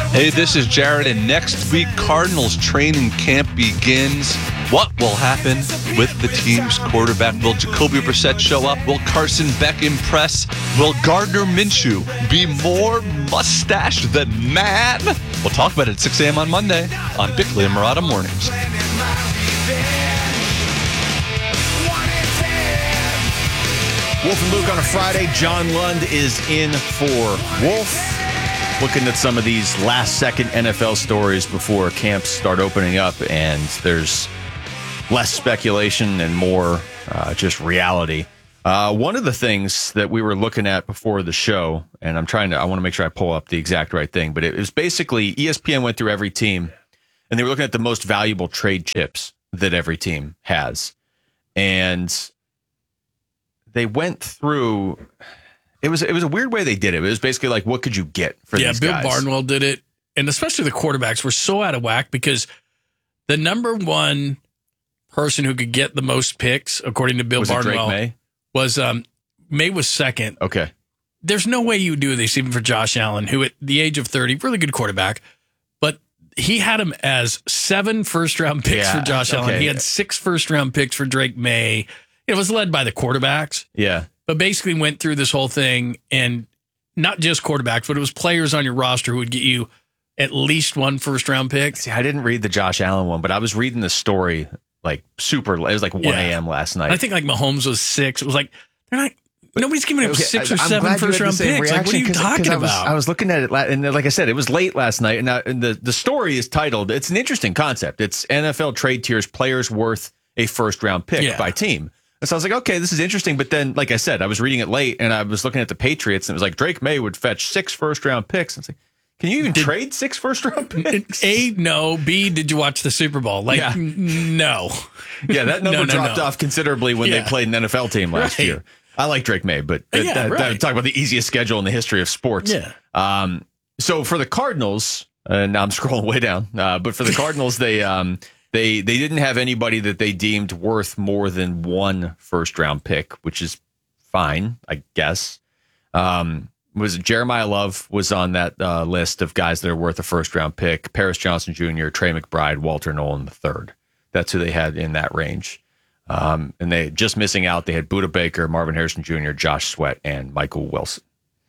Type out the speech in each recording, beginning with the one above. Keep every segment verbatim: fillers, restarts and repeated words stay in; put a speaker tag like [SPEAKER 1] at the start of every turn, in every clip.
[SPEAKER 1] Hey, this is Jared, and next week, Cardinals training camp begins. What will happen with the team's quarterback? Will Jacoby Brissett show up? Will Carson Beck impress? Will Gardner Minshew be more mustache than man? We'll talk about it at six a.m. on Monday on Bickley and Murata Mornings.
[SPEAKER 2] Wolf and Luke on a Friday. John Lund is in for Wolf. Looking at some of these last-second N F L stories before camps start opening up, and there's less speculation and more uh, just reality. Uh, one of the things that we were looking at before the show, and I'm trying to, I want to make sure I pull up the exact right thing, but it was basically E S P N went through every team, and they were looking at the most valuable trade chips that every team has. And they went through... It was it was a weird way they did it. It was basically like, what could you get for
[SPEAKER 3] yeah,
[SPEAKER 2] these
[SPEAKER 3] Bill
[SPEAKER 2] guys?
[SPEAKER 3] Yeah, Bill Barnwell did it. And especially the quarterbacks were so out of whack because the number one person who could get the most picks, according to Bill
[SPEAKER 2] was
[SPEAKER 3] Barnwell,
[SPEAKER 2] it Drake May?
[SPEAKER 3] was um, May was second.
[SPEAKER 2] Okay.
[SPEAKER 3] There's no way you would do this even for Josh Allen, who at the age of thirty, really good quarterback, but he had him as seven first-round picks
[SPEAKER 2] yeah,
[SPEAKER 3] for Josh
[SPEAKER 2] okay.
[SPEAKER 3] Allen. He had six first-round picks for Drake May. It was led by the quarterbacks.
[SPEAKER 2] Yeah.
[SPEAKER 3] But basically went through this whole thing, and not just quarterbacks, but it was players on your roster who would get you at least one first-round pick.
[SPEAKER 2] See, I didn't read the Josh Allen one, but I was reading the story like super. It was like one a.m.
[SPEAKER 3] Yeah.
[SPEAKER 2] last night.
[SPEAKER 3] I think like Mahomes was six. It was like, they're not, nobody's giving up
[SPEAKER 2] Okay,
[SPEAKER 3] six or
[SPEAKER 2] I'm
[SPEAKER 3] seven
[SPEAKER 2] glad you had the
[SPEAKER 3] first-round
[SPEAKER 2] same
[SPEAKER 3] picks. Like, what are you
[SPEAKER 2] reaction, 'cause-
[SPEAKER 3] talking
[SPEAKER 2] 'cause I was,
[SPEAKER 3] about?
[SPEAKER 2] I was looking at it, la- and like I said, it was late last night, and, I, and the, the story is titled, it's an interesting concept. It's N F L trade tiers, players worth a first-round pick
[SPEAKER 3] Yeah.
[SPEAKER 2] by team. And so I was like, okay, this is interesting. But then, like I said, I was reading it late, and I was looking at the Patriots, and it was like Drake May would fetch six first-round picks. And it's like, can you even
[SPEAKER 3] Did,
[SPEAKER 2] trade six first-round picks?
[SPEAKER 3] A, no. B, did you watch the Super Bowl? Like,
[SPEAKER 2] Yeah.
[SPEAKER 3] n- no.
[SPEAKER 2] Yeah, that number
[SPEAKER 3] No, no,
[SPEAKER 2] dropped
[SPEAKER 3] no.
[SPEAKER 2] off considerably when
[SPEAKER 3] Yeah.
[SPEAKER 2] they played an N F L team last
[SPEAKER 3] Right.
[SPEAKER 2] year. I like Drake May, but that,
[SPEAKER 3] Yeah,
[SPEAKER 2] that,
[SPEAKER 3] right.
[SPEAKER 2] that, talk about the easiest schedule in the history of sports.
[SPEAKER 3] Yeah.
[SPEAKER 2] Um, so for the Cardinals, uh, now I'm scrolling way down, uh, but for the Cardinals, they um, they they didn't have anybody that they deemed worth more than one first round pick, which is fine, I guess. Um, was it Jeremiah Love was on that uh, list of guys that are worth a first round pick. Paris Johnson Junior, Trey McBride, Walter Nolan the third. That's who they had in that range. Um, and they just missing out. They had Budda Baker, Marvin Harrison Junior, Josh Sweat, and Michael Wilson.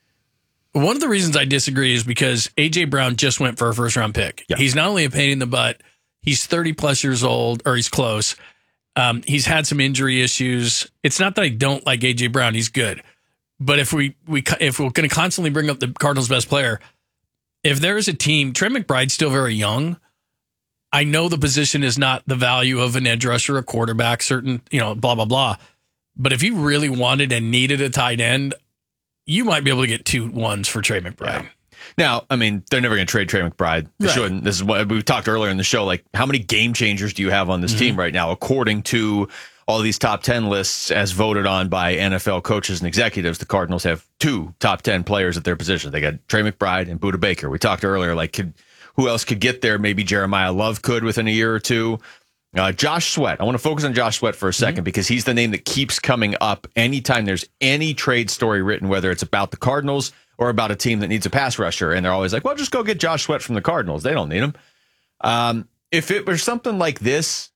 [SPEAKER 3] One of the reasons I disagree is because A J. Brown just went for a first round pick.
[SPEAKER 2] Yeah.
[SPEAKER 3] He's not only a pain in the butt, he's thirty plus years old, or he's close. Um, he's had some injury issues. It's not that I don't like A J. Brown. He's good. But if we, we if we're going to constantly bring up the Cardinals' best player, if there is a team, Trey McBride's still very young. I know the position is not the value of an edge rusher, a quarterback, certain, you know, blah, blah, blah. But if you really wanted and needed a tight end, you might be able to get two ones for Trey McBride.
[SPEAKER 2] Yeah. Now, I mean, they're never going to trade Trey McBride. They
[SPEAKER 3] Right.
[SPEAKER 2] shouldn't. This is what we talked earlier in the show. Like, how many game changers do you have on this
[SPEAKER 3] Mm-hmm.
[SPEAKER 2] team right now, according to all these top ten lists as voted on by N F L coaches and executives? The Cardinals have two top ten players at their position. They got Trey McBride and Budda Baker. We talked earlier, like, could, who else could get there? Maybe Jeremiah Love could within a year or two. Uh, Josh Sweat. I want to focus on Josh Sweat for a second mm-hmm. because he's the name that keeps coming up anytime there's any trade story written, whether it's about the Cardinals or about a team that needs a pass rusher. And they're always like, well, just go get Josh Sweat from the Cardinals. They don't need him. Um, if it were something like this,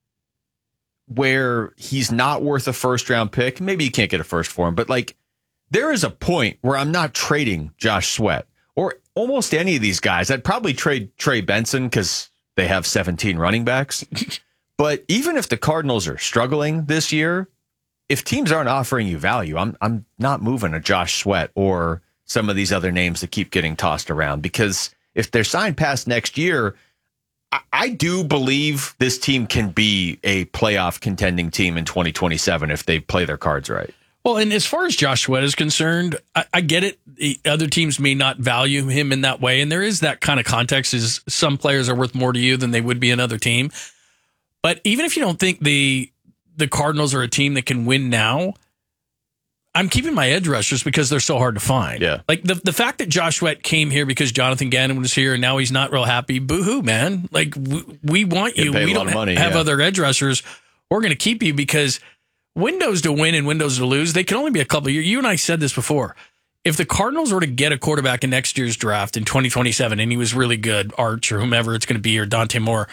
[SPEAKER 2] where he's not worth a first round pick, maybe you can't get a first for him, but like there is a point where I'm not trading Josh Sweat or almost any of these guys. I'd probably trade Trey Benson because they have seventeen running backs. But even if the Cardinals are struggling this year, if teams aren't offering you value, I'm I'm not moving a Josh Sweat or some of these other names that keep getting tossed around, because if they're signed past next year, I, I do believe this team can be a playoff contending team in twenty twenty-seven if they play their cards right.
[SPEAKER 3] Well, and as far as Josh Sweat is concerned, I, I get it. The other teams may not value him in that way, and there is that kind of context. Is some players are worth more to you than they would be another team. But even if you don't think the the Cardinals are a team that can win now, I'm keeping my edge rushers because they're so hard to find.
[SPEAKER 2] Yeah.
[SPEAKER 3] Like the the fact that Josh Sweat came here because Jonathan Gannon was here and now he's not real happy. Boo-hoo, man. Like we, we want you.
[SPEAKER 2] Get paid
[SPEAKER 3] We
[SPEAKER 2] a lot
[SPEAKER 3] don't
[SPEAKER 2] of money,
[SPEAKER 3] have
[SPEAKER 2] yeah.
[SPEAKER 3] other edge rushers. We're going to keep you because windows to win and windows to lose, they can only be a couple of years. You and I said this before. if the Cardinals were to get a quarterback in next year's draft in twenty twenty-seven and he was really good, Arch or whomever it's going to be, or Dante Moore,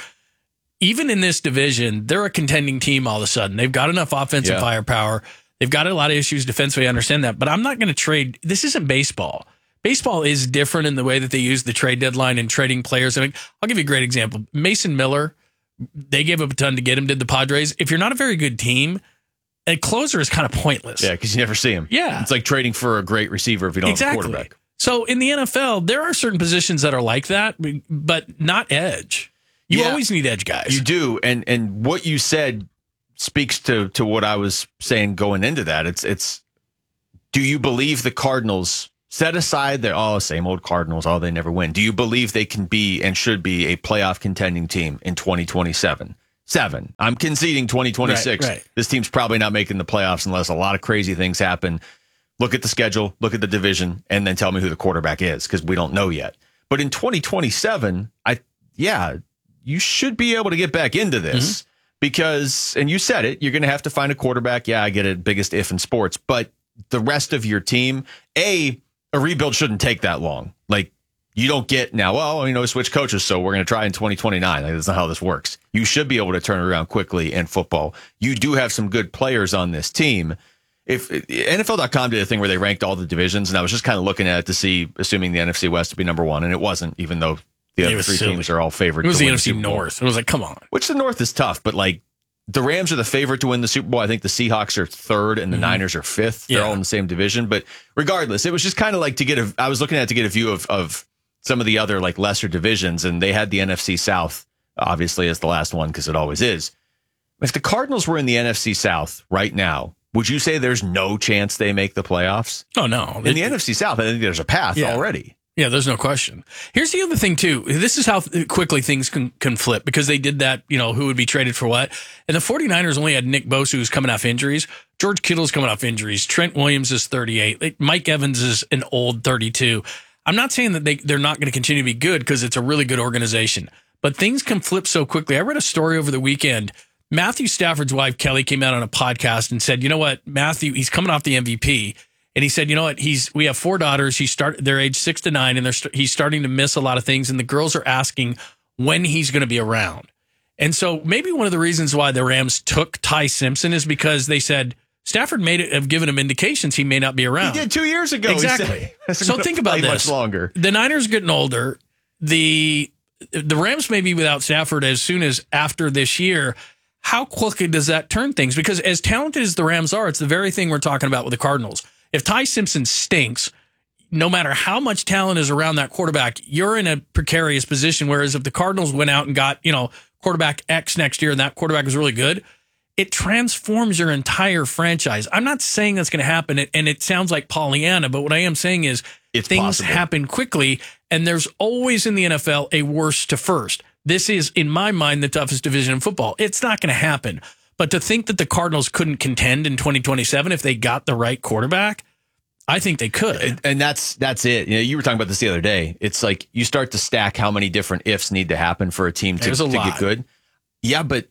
[SPEAKER 3] even in this division, they're a contending team all of a sudden. They've got enough offensive
[SPEAKER 2] Yeah.
[SPEAKER 3] firepower. They've got a lot of issues defensively. I understand that. But I'm not going to trade. This isn't baseball. Baseball is different in the way that they use the trade deadline and trading players. And I'll give you a great example. Mason Miller, they gave up a ton to get him, did the Padres. If you're not a very good team, a closer is kind of pointless.
[SPEAKER 2] Yeah, because you never see him.
[SPEAKER 3] Yeah.
[SPEAKER 2] It's like trading for a great receiver if you don't
[SPEAKER 3] Exactly.
[SPEAKER 2] have a quarterback.
[SPEAKER 3] So in the N F L, there are certain positions that are like that, but not edge. You
[SPEAKER 2] Yeah.
[SPEAKER 3] always need edge guys.
[SPEAKER 2] You do, and and what you said speaks to to what I was saying going into that. It's it's. Do you believe the Cardinals, set aside their oh same old Cardinals, oh they never win? Do you believe they can be and should be a playoff contending team in twenty twenty-seven? Seven. I'm conceding twenty twenty-six.
[SPEAKER 3] Right, right.
[SPEAKER 2] This team's probably not making the playoffs unless a lot of crazy things happen. Look at the schedule, look at the division, and then tell me who the quarterback is, because we don't know yet. But in twenty twenty-seven, I yeah, you should be able to get back into this mm-hmm. because, and you said it, you're going to have to find a quarterback. Yeah, I get it, biggest if in sports, but the rest of your team, a a rebuild shouldn't take that long. Like, you don't get now, well, you know, switch coaches, so we're going to try in twenty twenty-nine. Like, that's not how this works. You should be able to turn it around quickly in football. You do have some good players on this team. If N F L dot com did a thing where they ranked all the divisions, and I was just kind of looking at it to see, assuming the N F C West would be number one, and it wasn't, even though the other three silly. teams are all favored.
[SPEAKER 3] It was
[SPEAKER 2] to
[SPEAKER 3] the
[SPEAKER 2] win
[SPEAKER 3] N F C North. It was like, come on.
[SPEAKER 2] Which the North is tough, but like the Rams are the favorite to win the Super Bowl. I think the Seahawks are third, and the mm-hmm. Niners are fifth. They're
[SPEAKER 3] yeah.
[SPEAKER 2] all in the same division. But regardless, it was just kind of like to get a. I was looking at it to get a view of of some of the other like lesser divisions, and they had the N F C South obviously as the last one because it always is. If the Cardinals were in the N F C South right now, would you say there's no chance they make the playoffs?
[SPEAKER 3] Oh, no.
[SPEAKER 2] In the N F C South, I think there's a path
[SPEAKER 3] yeah.
[SPEAKER 2] already.
[SPEAKER 3] Yeah, there's no question. Here's the other thing, too. This is how quickly things can, can flip because they did that, you know, who would be traded for what. And the 49ers only had Nick Bosa, who's coming off injuries. George Kittle's coming off injuries. Trent Williams is thirty-eight. Mike Evans is an old thirty-two. I'm not saying that they, they're not going to continue to be good because it's a really good organization. But things can flip so quickly. I read a story over the weekend. Matthew Stafford's wife, Kelly, came out on a podcast and said, you know what, Matthew, he's coming off the M V P. And he said, you know what, he's we have four daughters. He start, they're age six to nine, and they're he's starting to miss a lot of things. And the girls are asking when he's going to be around. And so maybe one of the reasons why the Rams took Ty Simpson is because they said Stafford may have given him indications he may not be around.
[SPEAKER 2] He did two years ago.
[SPEAKER 3] Exactly. So think about this.
[SPEAKER 2] Much longer.
[SPEAKER 3] The Niners are getting older. The the Rams may be without Stafford as soon as after this year. How quickly does that turn things? Because as talented as the Rams are, it's the very thing we're talking about with the Cardinals. If Ty Simpson stinks, no matter how much talent is around that quarterback, you're in a precarious position. Whereas if the Cardinals went out and got, you know, quarterback X next year and that quarterback was really good, it transforms your entire franchise. I'm not saying that's going to happen, and it sounds like Pollyanna, but what I am saying is
[SPEAKER 2] it's
[SPEAKER 3] things
[SPEAKER 2] possible.
[SPEAKER 3] happen quickly, and there's always in the N F L a worst to first. This is, in my mind, the toughest division in football. It's not going to happen. But to think that the Cardinals couldn't contend in twenty twenty-seven if they got the right quarterback, I think they could.
[SPEAKER 2] And, and that's that's it. You know, you were talking about this the other day. It's like you start to stack how many different ifs need to happen for a team to,
[SPEAKER 3] a
[SPEAKER 2] to
[SPEAKER 3] lot.
[SPEAKER 2] get good. Yeah, but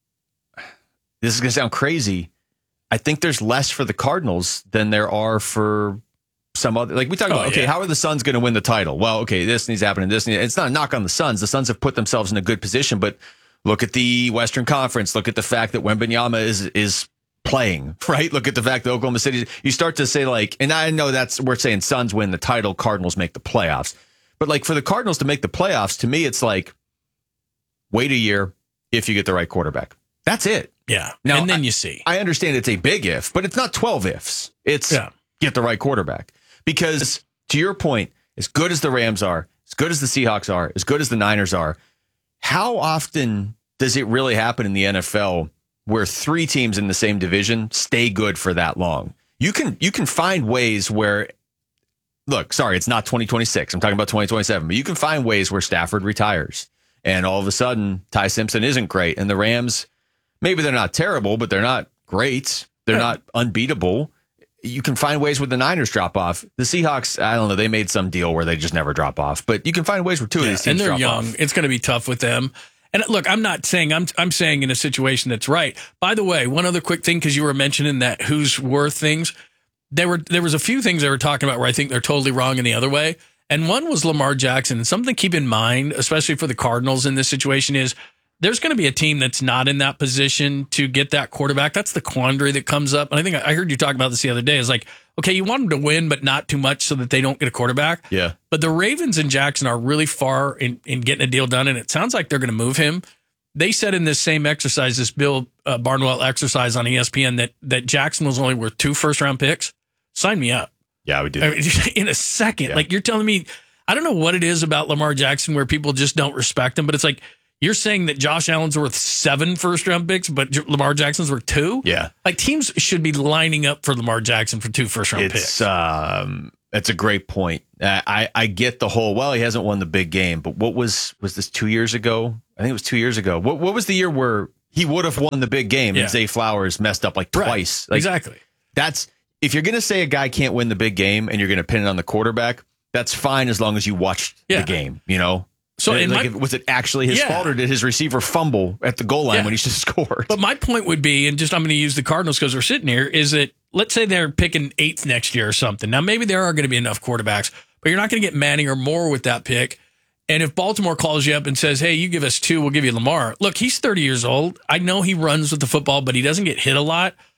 [SPEAKER 2] this is going to sound crazy. I think there's less for the Cardinals than there are for some other. Like we talk about,
[SPEAKER 3] oh,
[SPEAKER 2] okay,
[SPEAKER 3] yeah.
[SPEAKER 2] how are the Suns going to win the title? Well, okay, this needs to happen and this needs. It's not a knock on the Suns. The Suns have put themselves in a good position, but look at the Western Conference. Look at the fact that Wembanyama is is playing, right? Look at the fact that Oklahoma City. You start to say like, and I know that's we're saying Suns win the title, Cardinals make the playoffs, but like for the Cardinals to make the playoffs, to me, it's like wait a year if you get the right quarterback. That's it.
[SPEAKER 3] Yeah.
[SPEAKER 2] Now,
[SPEAKER 3] and then
[SPEAKER 2] I,
[SPEAKER 3] you see.
[SPEAKER 2] I understand it's a big if, but it's not twelve ifs. It's
[SPEAKER 3] yeah.
[SPEAKER 2] get the right quarterback. Because to your point, as good as the Rams are, as good as the Seahawks are, as good as the Niners are, how often does it really happen in the N F L where three teams in the same division stay good for that long? You can you can find ways where, look, sorry, it's not twenty twenty-six. I'm talking about twenty twenty-seven. But you can find ways where Stafford retires. And all of a sudden, Ty Simpson isn't great. And the Rams, maybe they're not terrible, but they're not great. They're
[SPEAKER 3] yeah.
[SPEAKER 2] not unbeatable. You can find ways where the Niners drop off. The Seahawks, I don't know, they made some deal where they just never drop off. But you can find ways where two
[SPEAKER 3] yeah.
[SPEAKER 2] of these teams
[SPEAKER 3] and they're
[SPEAKER 2] drop
[SPEAKER 3] young.
[SPEAKER 2] off.
[SPEAKER 3] It's going to be tough with them. And look, I'm not saying I'm I'm saying in a situation that's right. By the way, one other quick thing, because you were mentioning that who's worth things. there were there was a few things they were talking about where I think they're totally wrong in the other way. And one was Lamar Jackson. And something to keep in mind, especially for the Cardinals in this situation, is there's going to be a team that's not in that position to get that quarterback. That's the quandary that comes up. And I think I heard you talk about this the other day. It's like, okay, you want them to win, but not too much so that they don't get a quarterback.
[SPEAKER 2] Yeah.
[SPEAKER 3] But the Ravens and Jackson are really far in, in getting a deal done, and it sounds like they're going to move him. They said in this same exercise, this Bill uh, Barnwell exercise on E S P N, that that Jackson was only worth two first-round picks. Sign me up.
[SPEAKER 2] Yeah, we do.
[SPEAKER 3] I mean, in a second.
[SPEAKER 2] Yeah.
[SPEAKER 3] Like, you're telling me, I don't know what it is about Lamar Jackson where people just don't respect him, but it's like, you're saying that Josh Allen's worth seven first-round picks, but J- Lamar Jackson's worth two?
[SPEAKER 2] Yeah.
[SPEAKER 3] Like, teams should be lining up for Lamar Jackson for two first-round
[SPEAKER 2] It's,
[SPEAKER 3] picks.
[SPEAKER 2] um, it's a great point. Uh, I, I get the whole, well, he hasn't won the big game, but what was, was this two years ago? I think it was two years ago. What what was the year where he would have won the big game
[SPEAKER 3] Yeah.
[SPEAKER 2] and Zay Flowers messed up like
[SPEAKER 3] Right.
[SPEAKER 2] twice? Like,
[SPEAKER 3] exactly.
[SPEAKER 2] That's, if you're going to say a guy can't win the big game and you're going to pin it on the quarterback, that's fine as long as you watched
[SPEAKER 3] Yeah.
[SPEAKER 2] the game, you know?
[SPEAKER 3] So,
[SPEAKER 2] And,
[SPEAKER 3] in
[SPEAKER 2] like,
[SPEAKER 3] my-
[SPEAKER 2] if- was it actually his
[SPEAKER 3] Yeah.
[SPEAKER 2] fault, or did his receiver fumble at the goal line
[SPEAKER 3] Yeah.
[SPEAKER 2] when he should have scored?
[SPEAKER 3] But my point would be, and just I'm going to use the Cardinals because we're sitting here, is that let's say they're picking eighth next year or something. Now, maybe there are going to be enough quarterbacks, but you're not going to get Manning or Moore with that pick. And if Baltimore calls you up and says, hey, you give us two, we'll give you Lamar. Look, he's thirty years old. I know he runs with the football, but he doesn't get hit a lot.